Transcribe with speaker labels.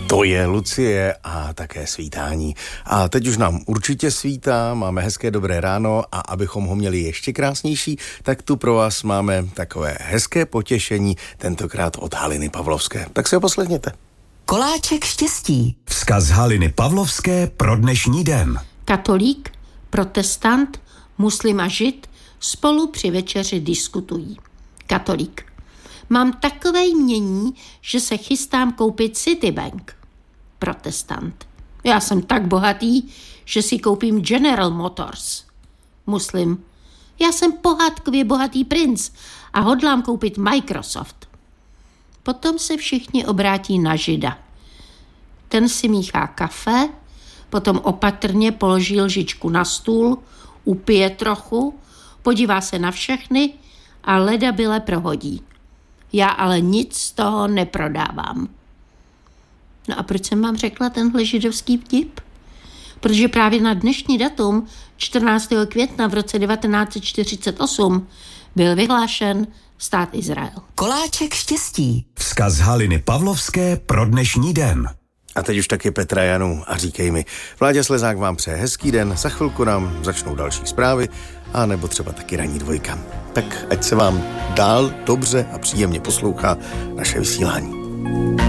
Speaker 1: To je Lucie a také svítání. A teď už nám určitě svítá, máme hezké dobré ráno a abychom ho měli ještě krásnější, tak tu pro vás máme takové hezké potěšení, tentokrát od Haliny Pavlovské. Tak si ho poslechněte.
Speaker 2: Koláček štěstí.
Speaker 3: Vzkaz Haliny Pavlovské pro dnešní den.
Speaker 4: Katolík, protestant, muslim a žid spolu při večeři diskutují. Katolík. Mám takové jmění, že se chystám koupit Citibank. Protestant. Já jsem tak bohatý, že si koupím General Motors. Muslim. Já jsem pohádkově bohatý princ a hodlám koupit Microsoft. Potom se všichni obrátí na žida. Ten si míchá kafe, potom opatrně položí lžičku na stůl, upije trochu, podívá se na všechny a ledabyle prohodí. Já ale nic z toho neprodávám. No a proč jsem vám řekla tenhle židovský vtip? Protože právě na dnešní datum, 14. května v roce 1948, byl vyhlášen stát Izrael.
Speaker 2: Koláček štěstí.
Speaker 3: Vzkaz Haliny Pavlovské pro dnešní den.
Speaker 1: A teď už taky Petra Janu a říkej mi, Vláďa Slezák vám přeje hezký den, za chvilku nám začnou další zprávy, a nebo třeba taky ranní dvojka. Tak ať se vám dál dobře a příjemně poslouchá naše vysílání.